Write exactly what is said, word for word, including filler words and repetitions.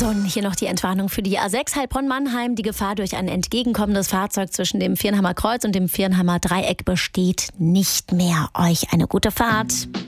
So, und hier noch die Entwarnung für die A sechs Heilbronn-Mannheim. Die Gefahr durch ein entgegenkommendes Fahrzeug zwischen dem Viernheimer Kreuz und dem Viernheimer Dreieck besteht nicht mehr. Euch eine gute Fahrt.